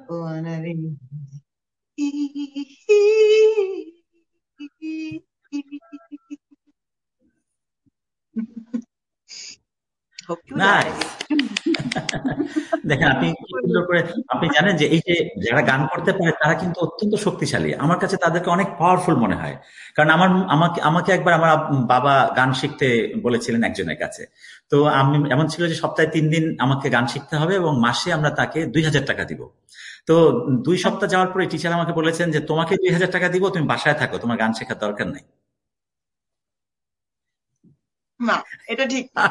O আনারে Hope you nice. like. দেখেন আপনি কি সুন্দর করে, আপনি জানেন যে এই যে যারা গান করতে পারে তারা কিন্তু অত্যন্ত শক্তিশালী। আমার কাছে তাদেরকে অনেক পাওয়ারফুল মনে হয়। কারণ আমাকে আমাকে একবার আমার বাবা গান শিখতে বলেছিলেন একজনের কাছে। তো আমি এমন ছিল যে সপ্তাহে 3 দিন আমাকে গান শিখতে হবে এবং মাসে আমরা তাকে 2,000 টাকা দিব। তো 2 সপ্তাহ যাওয়ার পরে টিচার আমাকে বলেছেন যে তোমাকে 2,000 টাকা দিব, তুমি বাসায় থাকো, তোমার গান শেখার দরকার নাই। না, এটা ঠিক না।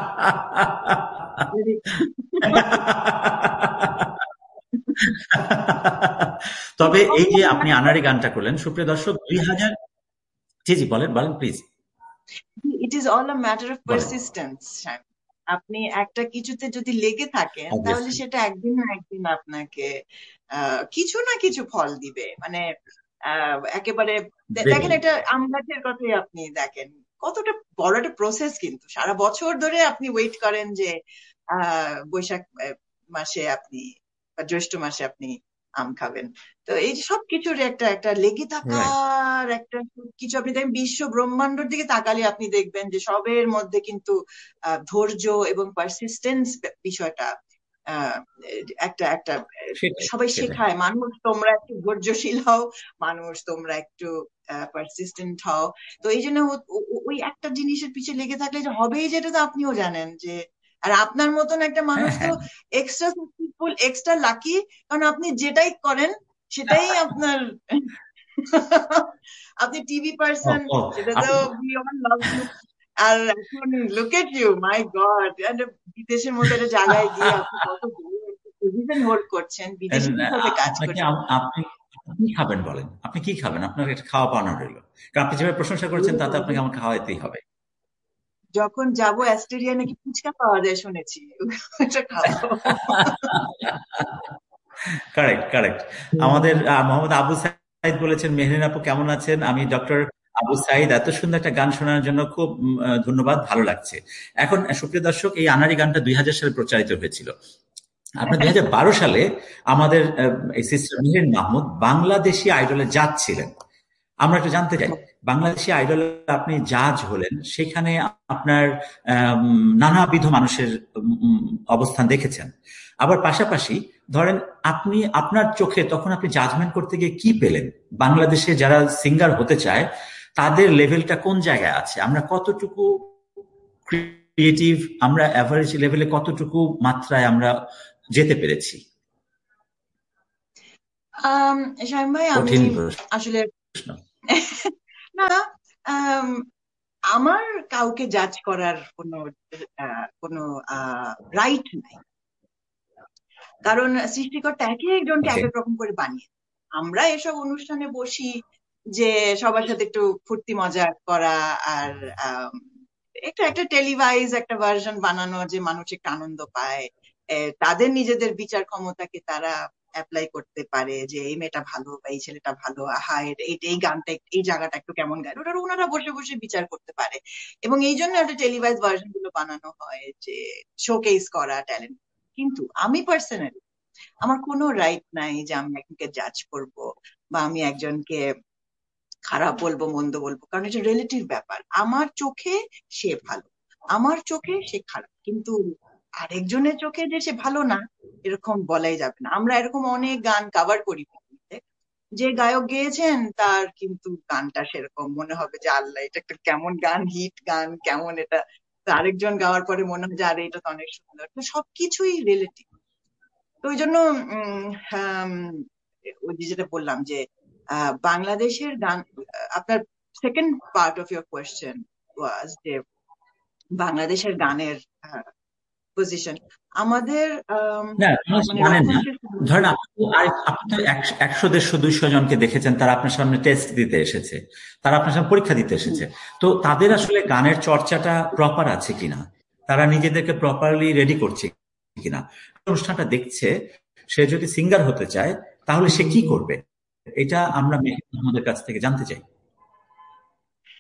তবে এই যে আপনি আনাড়ি গানটা করলেন, সুপ্রিয় দর্শক, 2000, জি জি বলেন বলেন please It is all a matter of বলেন। persistence. আপনি একটা কিছুতে যদি লেগে থাকেন তাহলে অবভিয়াসলি সেটা একদিন না একদিন আপনাকে কিছু না কিছু ফল দিবে। মানে একেবারে দেখেন, এটা আম গাছের কথাই আপনি দেখেন, কতটা বড় একটা প্রসেস, কিন্তু সারা বছর ধরে আপনি ওয়েট করেন যে বৈশাখ মাসে আপনি বা জ্যৈষ্ঠ মাসে আপনি আম খাবেন। তো এই যে সবকিছুর একটা একটা লেগে রাইট। থাকার একটা কিছু, আপনি দেখবেন বিশ্ব ব্রহ্মাণ্ডের দিকে তাকালে আপনি দেখবেন যে সবের মধ্যে কিন্তু ধৈর্য এবং পারসিস্টেন্স বিষয়টা আহ, একটা একটা সেটাই সবাই সেটাই। শেখায়। মানুষ তোমরা একটু ধৈর্যশীল হও, মানুষ তোমরা একটু পারসিস্টেন্ট হও। তো এই জন্য ওই একটা জিনিসের পিছে লেগে থাকলে যে হবেই, যেটা তো আপনিও জানেন যে। আর আপনার মতন একটা হ্যাঁ মানুষ তো হ্যাঁ এক্সট্রা সাকসেসফুল, এক্সট্রা লাকি, কারণ আপনি যেটাই করেন সেটাই আপনার আপনি টিভি ও, পার্সন, ও, সেটা তো আপনি উই অল লাভ ইউ। আর এখন look at U, my god, বিদেশের মতো একটা জায়গায় গিয়ে আপনি কত পজিশন হোল্ড করছেন, বিদেশিদের সাথে কাজ আপনাকে করছেন। আপনি কি খাবেন বলেন, আপনি কি খাবেন? আপনার একটা খাওয়া পাওনা রইল, কারণ আপনি যেভাবে প্রশংসা করেছেন তাতে আপনাকে আমাকে খাওয়াইতেই হবে। যখন যাবো অ্যাস্টেরিয়া নাকি ফুচকা পাওয়া যায় শুনেছি, ওটা খাবো। Correct correct. আমাদের মোহাম্মদ আবু সাইদ বলেছেন, মেহরিন আপু কেমন আছেন? আমি ডক্টর আবু সাইদ, এত সুন্দর একটা গান শোনার জন্য খুব ধন্যবাদ, ভালো লাগছে। এখন সুপ্রিয় দর্শক, এই আনাড়ি গানটা 2000 সালে প্রচারিত হয়েছিল। আপনার 2012 সালে আমাদের এই সিস্টার মেহরিন মাহমুদ বাংলাদেশি আইডলে জাজ ছিলেন। আমরা একটু জানতে চাই, বাংলাদেশি আইডলে আপনি জাজ হলেন, সেখানে আপনার নানাবিধ মানুষের অবস্থান দেখেছেন। আবার পাশাপাশি ধরেন আপনি আপনার চোখে তখন আপনি জাজমেন্ট করতে গিয়ে কি পেলেন? বাংলাদেশে যারা সিঙ্গার হতে চায় তাদের লেভেলটা কোন জায়গায় আছে, আমরা কতটুকু ক্রিয়েটিভ, আমরা অ্যাভারেজ লেভেলে কতটুকু মাত্রায় আমরা যেতে পেরেছি? শাহিন ভাই, আমি কঠিন প্রশ্ন। আসলে না, আম, আমার কাউকে জাজ করার কোনো রাইট নাই, কারণ সৃষ্টিকর্তা এক একজনকে এক ওকে। এক রকম করে বানিয়ে। আমরা এসব অনুষ্ঠানে বসি যে সবার সাথে একটু ফুর্তি মজা করা, আর একটা একটা টেলিভাইজ একটা ভার্সন বানানো যে মানুষ একটু আনন্দ পায়, তাদের নিজেদের বিচার ক্ষমতাকে তারা অ্যাপ্লাই করতে পারে যে এই মেয়েটা ভালো বা এই ছেলেটা ভালো, আহা এই গানটা এই জায়গাটা একটু কেমন গায়, ওটা ওনারা বসে বসে বিচার করতে পারে। এবং এই জন্য একটা টেলিভাইজ ভার্সন গুলো বানানো হয় যে শোকেস করা ট্যালেন্ট। কিন্তু আমি পার্সোনালি, আমার কোনো রাইট নাই যে আমি একজনকে জাজ করব বা আমি একজনকে খারাপ বলবো মন্দ বলবো, কারণ এটা রিলেটিভ ব্যাপার। আমার চোখে সে ভালো, আমার চোখে সে খারাপ, কিন্তু আরেকজনের চোখে যে সে ভালো না এরকম বলাই যাবে না। আমরা এরকম অনেক গান কভার করি পৃথিবীতে, যে গায়ক গেয়েছেন তার কিন্তু গানটা সেরকম মনে হবে যে আল্লাহ, এটা একটা কেমন গান, হিট গান, কেমন এটা। তো আরেকজন গাওয়ার পরে মনে হয় যে আরে এটা তো অনেক সুন্দর। তো সবকিছুই রিলেটিভ। তো ওই জন্য আম, ওই যে যেটা বললাম যে বাংলাদেশের গান, আপনার second part of your question ওয়াজ যে বাংলাদেশের গানের পজিশন আমাদের না মানুষ মানে জানেন না। রক্ষণশীল ধরেন আপনি তো 100, 150, 200 জনকে দেখেছেন, তারা আপনার সামনে টেস্ট দিতে এসেছে, তারা আপনার সামনে পরীক্ষা দিতে এসেছে। তো তাদের আসলে গানের চর্চাটা প্রপার আছে কিনা, তারা নিজেদেরকে প্রপারলি রেডি করছে কিনা, অনুষ্ঠানটা দেখছে। সে যদি সিঙ্গার হতে চায় তাহলে সে কি করবে, এটা আমরা মেহমান আমাদের কাছ থেকে জানতে চাই।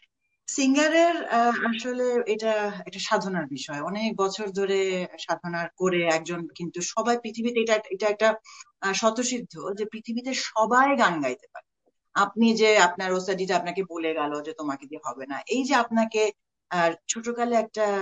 সিঙ্গারের আসলে এটা এটা সাধনার বিষয়। অনেক বছর ধরে সাধনা করে একজন, কিন্তু সবাই পৃথিবীতে, এটা এটা একটা স্বতঃসিদ্ধ যে পৃথিবীতে সবাই গান গাইতে পারে। আপনি যে আপনার ওস্তাদিটা আপনাকে বলে গেল যে তোমাকে দিয়ে হবে না, এই যে আপনাকে ছোটকালে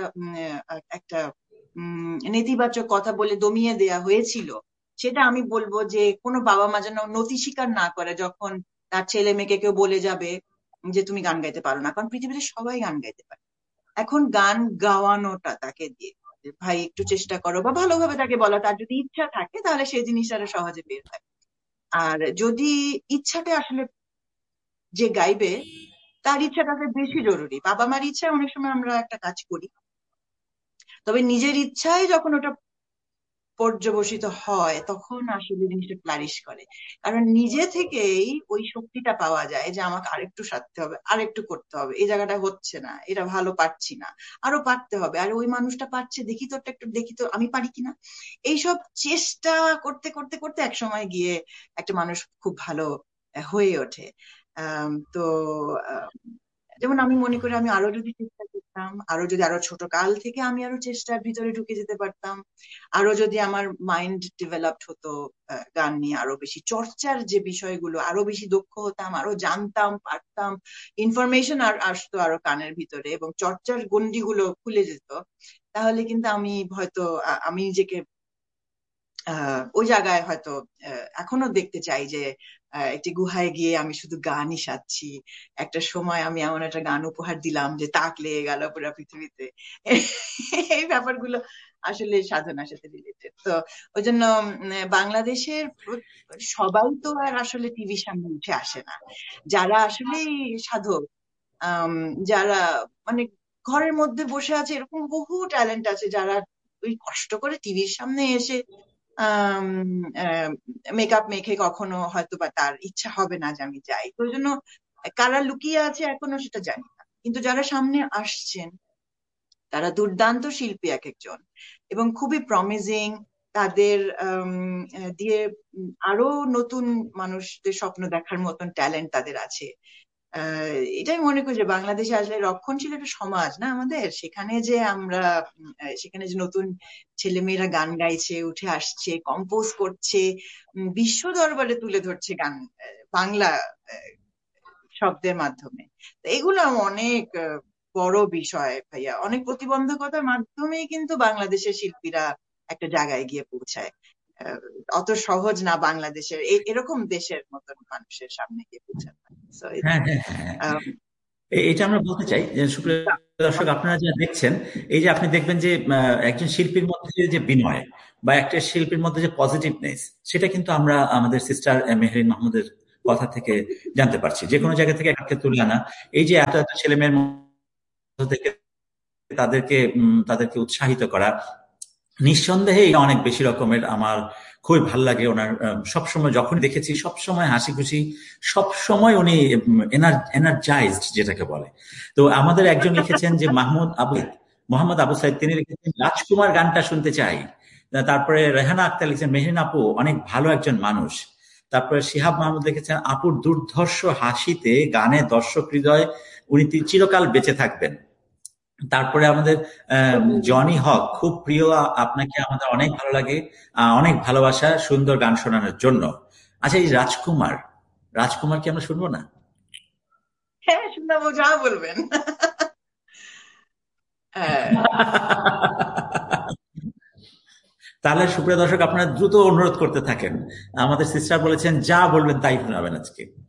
একটা নেতিবাচক কথা বলে দমিয়ে দেয়া হয়েছিল, সেটা আমি বলবো যে কোনো বাবা মা যেন নতি স্বীকার না করে যখন তার ছেলে মেয়েকে কেউ বলে যাবে যে তুমি গান গাইতে পারো না, কারণ পৃথিবীতে সবাই গান গাইতে পারে। এখন গান গাওয়ানোটা তাকে দিয়ে, যে ভাই একটু চেষ্টা করো, বা ভালোভাবে তাকে বলা, তার যদি ইচ্ছা থাকে তাহলে সেই জিনিসটা আরো সহজে বের হয়। আর যদি ইচ্ছাটা আসলে, যে গাইবে তার ইচ্ছাটাকে বেশি জরুরি। বাবা মার ইচ্ছায় অনেক সময় আমরা একটা কাজ করি, তবে নিজের ইচ্ছায় যখন ওটা পর্যবসিত হয় তখন আসলে জিনিসটা ফ্লারিশ করে। কারণ নিজে থেকেই ওই শক্তিটা পাওয়া যায় যে আমাকে আরেকটু সাধতে হবে, আরেকটু করতে হবে, এই জায়গাটা হচ্ছে না, এটা ভালো পারছি না, আরো পারতে হবে, আর ওই মানুষটা পারছে, দেখি তো একটু, দেখি তো আমি পারি কিনা। এইসব চেষ্টা করতে করতে করতে এক সময় গিয়ে একটা মানুষ খুব ভালো হয়ে ওঠে। তো যেমন আমি মনে করি আমি আরো যদি চেষ্টা করতাম, আরো যদি আরো ছোট কাল থেকে আমি আরো চেষ্টার ভিতরে ঢুকে যেতে পারতাম, আরো যদি আমার মাইন্ড ডেভেলপড হতো, গান নিয়ে আরো বেশি চর্চার যে বিষয়গুলো, আরো বেশি দক্ষ হতাম, আরো জানতাম, পারতাম, ইনফরমেশন আর আসতো আরো কানের ভিতরে, এবং চর্চার গন্ডিগুলো খুলে যেত, তাহলে কিন্তু আমি হয়তো আমি নিজেকে ওই জায়গায় হয়তো এখনো দেখতে চাই যে একটি গুহায় গিয়ে আমি শুধু গানই সাচ্ছি। একটা সময় আমি এমন একটা গান উপহার দিলাম যে তাক লেগে গেল পুরো পৃথিবীতে। এই ব্যাপারগুলো আসলে সাধনার সাথে রিলেটেড। তো ওই জন্য বাংলাদেশের সবাই তো আর আসলে টিভির সামনে উঠে আসে না। যারা আসলেই সাধক, যারা মানে ঘরের মধ্যে বসে আছে, এরকম বহু ট্যালেন্ট আছে যারা ওই কষ্ট করে টিভির সামনে এসে মেকআপ মেখে কখনো হয়তো বা তার ইচ্ছা হবে না যে আমি যাই। তো ওই জন্য কারা লুকিয়ে আছে এখনো সেটা জানি না, কিন্তু যারা সামনে আসছেন তারা দুর্দান্ত শিল্পী এক একজন, এবং খুবই প্রমিজিং। তাদের দিয়ে আরো নতুন মানুষদের স্বপ্ন দেখার মতন ট্যালেন্ট তাদের আছে। এটাই মনে করি যে বাংলাদেশে আসলে রক্ষণশীল একটা সমাজ না আমাদের, সেখানে যে আমরা সেখানে যে নতুন ছেলেমেয়েরা গান গাইছে, উঠে আসছে, কম্পোজ করছে, বিশ্ব দরবারে তুলে ধরছে গান, বাংলা শব্দের মাধ্যমে। তো এগুলো অনেক বড় বিষয় ভাইয়া। অনেক প্রতিবন্ধকতার মাধ্যমেই কিন্তু বাংলাদেশের শিল্পীরা একটা জায়গায় গিয়ে পৌঁছায়। অত সহজ না বাংলাদেশের এরকম দেশের মতন মানুষের সামনে গিয়ে পৌঁছানো। হ্যাঁ, হ্যাঁ, হ্যাঁ, হ্যাঁ। এটা আমরা বলতে চাই যে সুপ্রিয় দর্শক, আপনারা যা দেখছেন, এই যে আপনি দেখবেন যে একজন শিল্পীর মধ্যে যে বিনয় বা একটা শিল্পীর মধ্যে যে পজিটিভনেস, সেটা কিন্তু আমরা আমাদের সিস্টার মেহরিন মাহমুদের কথা থেকে জানতে পারছি। যে কোনো জায়গা থেকে একটা তুলে আনা, এই যে এত এত ছেলে মেয়ের মধ্যে থেকে তাদেরকে তাদেরকে উৎসাহিত করা, নিঃসন্দেহে এটা অনেক বেশি রকমের আমার খুবই ভালো লাগে। ওনার সবসময় যখন দেখেছি সবসময় হাসি খুশি, সবসময় উনি এনার্জাইজড যেটাকে বলে। তো আমাদের একজন লিখেছেন যে মোহাম্মদ আবু সাইদ, তিনি লিখেছেন রাজকুমার গানটা শুনতে চাই। তারপরে রেহানা আক্তার লিখেছেন মেহরিন আপু অনেক ভালো একজন মানুষ। তারপরে শিহাব মাহমুদ লিখেছেন আপুর দুর্ধর্ষ হাসিতে গানে দর্শক হৃদয় উনি চিরকাল বেঁচে থাকবেন। তারপরে আমাদের জনি হক, খুব প্রিয় আপনাকে, আমাদের অনেক ভালো লাগে, অনেক ভালোবাসা সুন্দর গান শোনানোর জন্য। আচ্ছা, এই রাজকুমার কি আমরা শুনবো না? হ্যাঁ, শোনাবো, যা বলবেন। তাহলে সুপ্রিয় দর্শক, আপনারা দ্রুত অনুরোধ করতে থাকেন। আমাদের সিস্টার বলেছেন যা বলবেন তাই শোনাবেন আজকে।